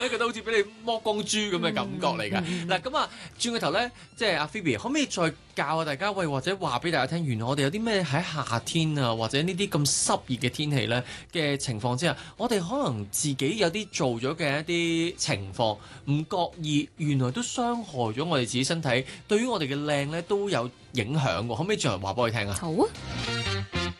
覺得好似俾你剝光豬咁嘅感覺嚟㗎。嗱咁啊，轉個頭咧，即係阿 Phoebe，可唔可以再教下大家喂，或者話俾大家聽，原來我哋有啲咩喺夏天啊，或者呢啲咁濕熱嘅天氣咧嘅情況之下，我哋可能自己有啲做咗嘅一啲情況，唔覺意原來都傷害咗我哋自己身體，對於我哋嘅靚咧都有影響喎。可唔可以再話俾我哋聽啊？ 好啊。